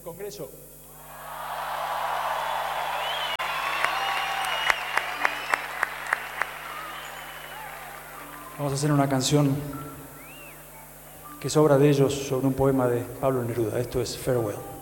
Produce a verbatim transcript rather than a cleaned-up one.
Congreso. Vamos a hacer una canción que es obra de ellos sobre un poema de Pablo Neruda. Esto es Farewell.